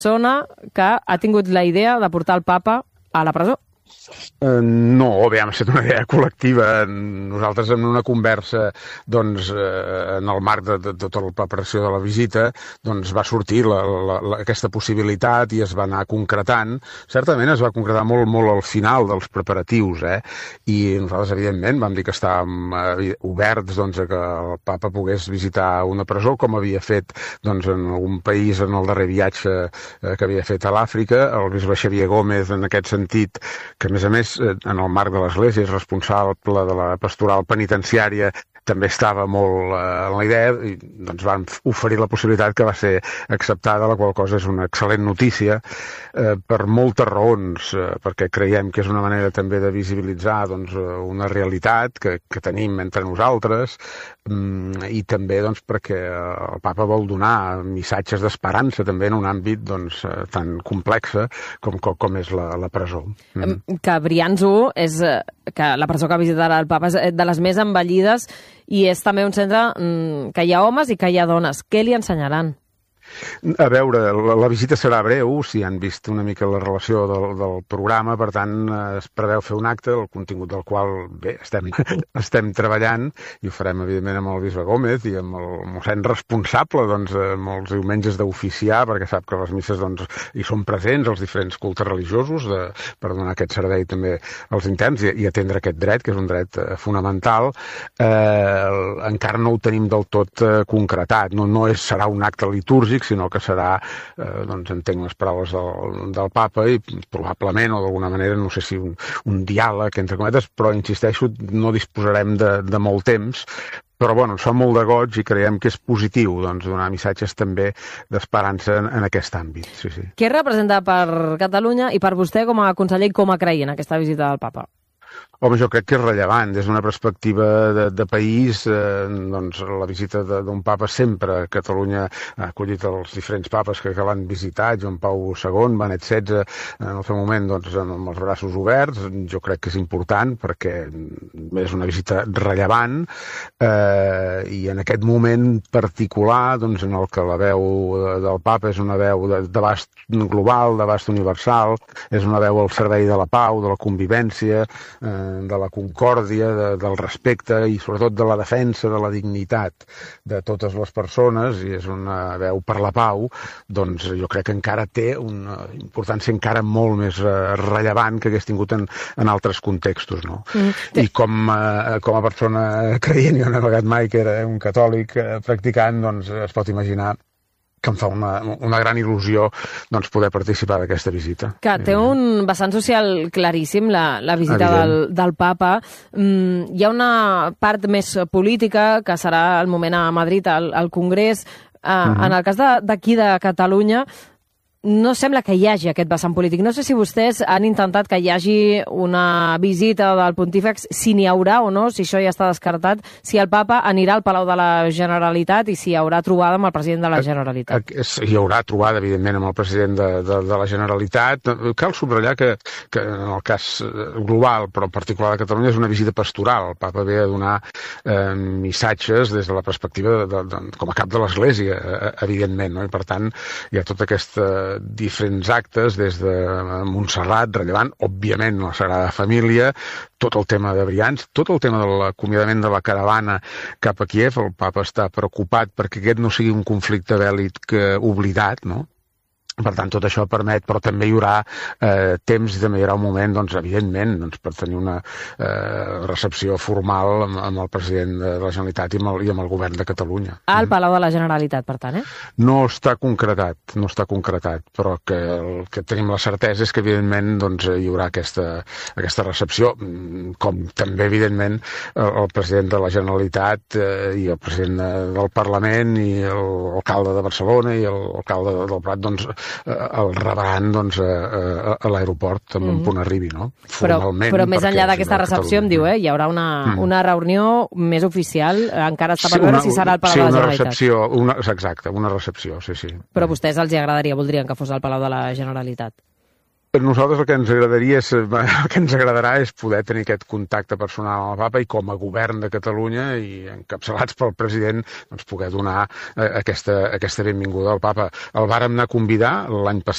persona que ha tingut la idea de portar el papa a la presó. No, bé, ha estat una idea col·lectiva. Nosaltres en una conversa, doncs, en el marc de tota la preparació de la visita, doncs va sortir aquesta possibilitat i es va anar concretant. Certament es va concretar molt al final dels preparatius, i nosaltres, evidentment, vam dir que estàvem oberts doncs, a que el papa pogués visitar una presó, com havia fet doncs, en algun país en el darrer viatge que havia fet a l'Àfrica. El bisbe Xavier Gómez, en aquest sentit, que a més, en el marc de l'Església, és responsable de la pastoral penitenciària, també estava molt en la idea i doncs van oferir la possibilitat que va ser acceptada, la qual cosa és una excel·lent notícia per moltes raons, perquè creiem que és una manera també de visibilitzar doncs, una realitat que tenim entre nosaltres i també doncs, perquè el papa vol donar missatges d'esperança també en un àmbit doncs, tan complex com és la presó. Que Brians-1 és que la presó que visitarà el papa és de les més envellides i és també un centre que hi ha homes i que hi ha dones. Què li ensenyaran? A veure, la visita serà breu, si han vist una mica la relació del programa, per tant es preveu fer un acte, el contingut del qual bé, estem treballant i ho farem evidentment amb el bisbe Gómez i amb el mossèn responsable doncs, molts diumenges d'oficiar, perquè sap que les misses doncs, hi són presents els diferents cultes religiosos per donar aquest servei també als interns i atendre aquest dret, que és un dret fonamental. Encara no ho tenim del tot concretat, no serà un acte litúrgic, sinó que serà, doncs entenc les paraules del papa i probablement, o d'alguna manera, no sé si un diàleg, entre cometes, però insisteixo, no disposarem de molt temps, però bueno, som molt de goig i creiem que és positiu doncs, donar missatges també d'esperança en aquest àmbit. Sí. Què representa per Catalunya i per vostè com a conseller i com a creient aquesta visita del papa? Home, jo crec que és rellevant. Des d'una perspectiva de país, doncs la visita d'un papa sempre. Catalunya ha acollit els diferents papes que l'han visitat, Joan Pau II, Benet XVI, en el seu moment doncs, amb els braços oberts. Jo crec que és important perquè és una visita rellevant i en aquest moment particular doncs, en el que la veu del papa és una veu d'abast global, d'abast universal, és una veu al servei de la pau, de la convivència, de la concòrdia, del respecte i sobretot de la defensa de la dignitat de totes les persones, i és una veu per la pau, doncs jo crec que encara té una importància encara molt més rellevant que hagués tingut en altres contextos, no? I com a persona creient, jo no he negat mai que era un catòlic practicant, doncs es pot imaginar que em fa una gran il·lusió doncs, poder participar d'aquesta visita. Que té un vessant social claríssim, la visita del papa. Hi ha una part més política, que serà el moment a Madrid, al Congrés. En el cas d'aquí de Catalunya, no sembla que hi hagi aquest vessant polític. No sé si vostès han intentat que hi hagi una visita del pontífex, si n'hi haurà o no, si això ja està descartat, si el papa anirà al Palau de la Generalitat i si hi haurà trobada amb el president de la Generalitat. Hi haurà trobada, evidentment, amb el president de la Generalitat. Cal subratllar que en el cas global, però en particular de Catalunya, és una visita pastoral. El papa ve a donar missatges des de la perspectiva com a cap de l'Església, evidentment, no? I per tant, hi ha tota aquesta diferents actes des de Montserrat, rellevant, òbviament la Sagrada Família, tot el tema de Brians, tot el tema de l'acomiadament de la caravana cap a Kíev. El papa està preocupat perquè aquest no sigui un conflicte bèl·lic oblidat, no? Per tant, tot això permet, però també hi haurà temps i també hi haurà un moment, doncs, evidentment, doncs, per tenir una recepció formal amb el president de la Generalitat i amb el govern de Catalunya. Al Palau de la Generalitat, per tant, No està concretat, però que el que tenim la certesa és que, evidentment, doncs, hi haurà aquesta recepció, com també, evidentment, el president de la Generalitat i el president del Parlament i l'alcalde de Barcelona i l'alcalde del Prat, doncs, el rebran doncs, a l'aeroport en un punt arribi, no? Formalment. Però més enllà d'aquesta recepció, em diu, hi haurà una reunió més oficial, encara està per veure si serà al Palau de la Generalitat. Exacte, una recepció, sí. Però a vostès els agradaria, voldrien que fos al Palau de la Generalitat? Per nosaltres el que ens agradarà és poder tenir aquest contacte personal amb el papa i com a govern de Catalunya i encapçalats pel president doncs, poder donar aquesta benvinguda al papa. El vàrem anar a convidar l'any passat